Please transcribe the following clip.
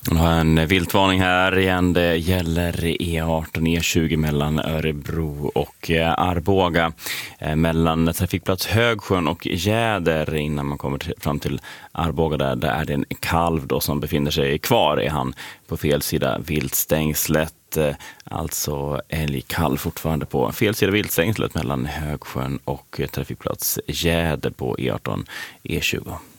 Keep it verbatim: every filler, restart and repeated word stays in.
Man har en viltvarning här igen. Det gäller E arton E tjugo mellan Örebro och Arboga. Mellan trafikplats Högsjön och Jäder innan man kommer fram till Arboga där, där är det en kalv då som befinner sig kvar. Är han på fel sida viltstängslet. Alltså älgkalv fortfarande på fel sida viltstängslet mellan Högsjön och trafikplats Jäder på E arton E tjugo.